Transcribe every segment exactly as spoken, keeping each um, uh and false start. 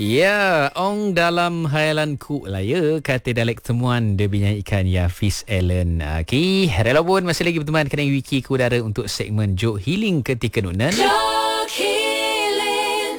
Ya, ong dalam khayalanku lah ya, kata dialek temuan dia dinyanyikan ya Fiz Allen. Okey, rela pun masih lagi berteman kena wiki ku udara untuk segmen Jok Healing ketika nunan. Jok Healing.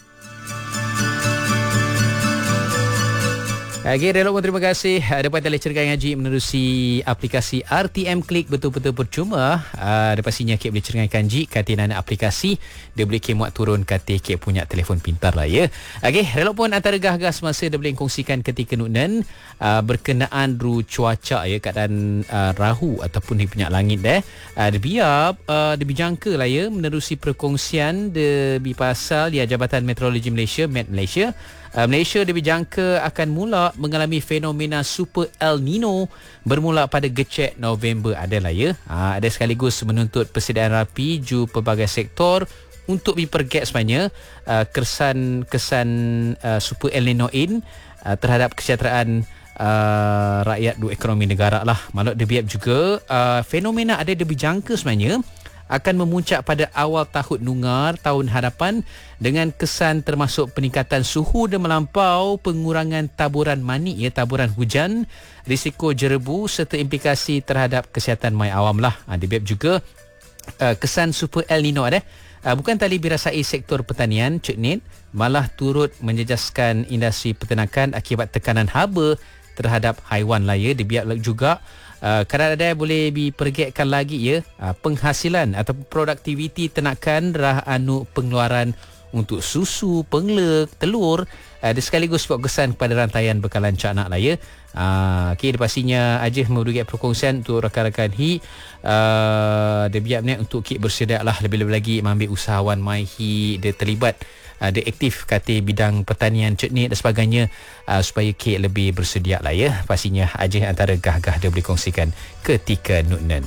Okey, rela pun terima kasih. Dapat anda cerkan ngaji menerusi aplikasi R T M Klik, betul-betul percuma. Uh, Ada pastinya Kek boleh cerkan kanji kata nana aplikasi. Dia boleh Kek muat turun kata Kek punya telefon pintar lah ya. Okey, rela pun antara gah-gah semasa dia boleh kongsikan ketika nunan uh, berkenaan ru cuaca ya, keadaan uh, rahu ataupun dia punya langit deh. Uh, dia biar uh, dia bijangka lah ya menerusi perkongsian dia pasal ya Jabatan Meteorologi Malaysia, Met Malaysia. Uh, Malaysia dijangka akan mula mengalami fenomena Super El Nino bermula pada gecek November adalah ya. Uh, ada sekaligus menuntut persediaan rapi ju pelbagai sektor untuk diperget sebenarnya uh, kesan-kesan uh, Super El Nino in uh, terhadap kesejahteraan uh, rakyat du ekonomi negara lah. Maklum dia biar juga uh, fenomena ada dijangka sebenarnya akan memuncak pada awal tahun nungar tahun hadapan dengan kesan termasuk peningkatan suhu dan melampau, pengurangan taburan manik ya, taburan hujan, risiko jerebu serta implikasi terhadap kesihatan mai awam lah. Ha, dia juga uh, kesan Super El Nino ada uh, bukan tali dirasai sektor pertanian Cik Nid, malah turut menjejaskan industri peternakan akibat tekanan haba terhadap haiwan lah ya. Dia biar juga Uh, kadang-kadang boleh dipergetkan lagi ya uh, penghasilan atau produktiviti ternakan rah anu pengeluaran untuk susu, penglek, telur uh, dia sekaligus buat kesan kepada rantaian bekalan canak lah ya. Uh, okay, pastinya Ajih memberi perkongsian untuk rakan-rakan hi uh, dia biar ni untuk kik bersedia lah lebih-lebih lagi mengambil usahawan mai hi dia terlibat ada uh, aktif kata bidang pertanian, ceknik dan sebagainya uh, supaya kek lebih bersedia lah ya. Pastinya Ajih antara gah-gah dia boleh kongsikan ketika nunan.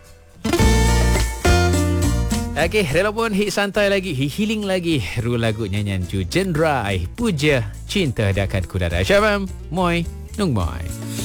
Okey, rela pun hit santai lagi, hit healing lagi. Ru lagu nyanyian Ju Jendrai Puja Cinta Dakan Kudara. Syabam, moi, nung moi.